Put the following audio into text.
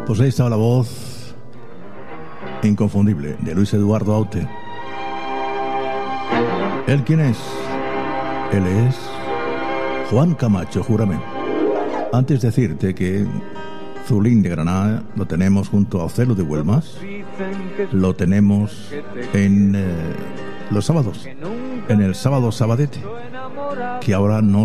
Pues ahí estaba la voz inconfundible de Luis Eduardo Aute. ¿Él quién es? Él es Juan Camacho Juramen. Antes de decirte que Zulín de Granada lo tenemos junto a Ocelo de Huelmas, lo tenemos en los sábados, en el sábado Sabadete, que ahora no